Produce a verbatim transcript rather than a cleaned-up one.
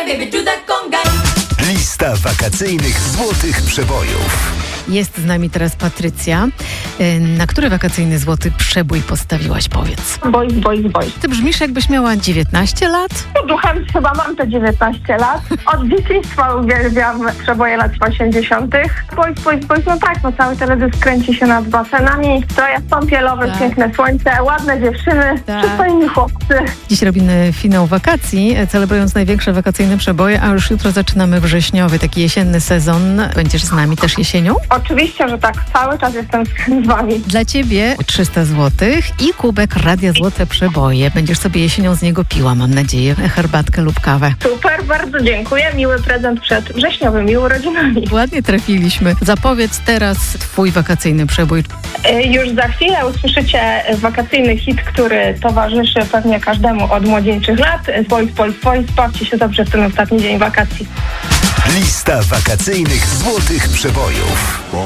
Lista wakacyjnych złotych przebojów. Jest z nami teraz Patrycja. Na który wakacyjny złoty przebój postawiłaś, powiedz? Boys, boys, boys. Ty brzmisz, jakbyś miała dziewiętnaście lat? Duchem chyba mam te dziewiętnaście lat. Od dzieciństwa uwielbiam przeboje lat osiemdziesiątych. Boys, boys, boys, no tak, no cały teledysk kręci się nad basenami. Stroje kąpielowe, Tak. piękne słońce, ładne dziewczyny, Tak. przystojni chłopcy. Dziś robimy finał wakacji, celebrując największe wakacyjne przeboje, a już jutro zaczynamy wrześniowy, taki jesienny sezon. Będziesz z nami też jesienią? Oczywiście, że tak, cały czas jestem z wami. Dla ciebie trzysta złotych i kubek Radia Złote Przeboje. Będziesz sobie jesienią z niego piła, mam nadzieję, herbatkę lub kawę. Super, bardzo dziękuję. Miły prezent przed wrześniowymi urodzinami. Ładnie trafiliśmy. Zapowiedz teraz twój wakacyjny przebój. Y, Już za chwilę usłyszycie wakacyjny hit, który towarzyszy pewnie każdemu od młodzieńczych lat. Boys, boys, boys, bawcie się dobrze w ten ostatni dzień wakacji. Lista wakacyjnych złotych przebojów.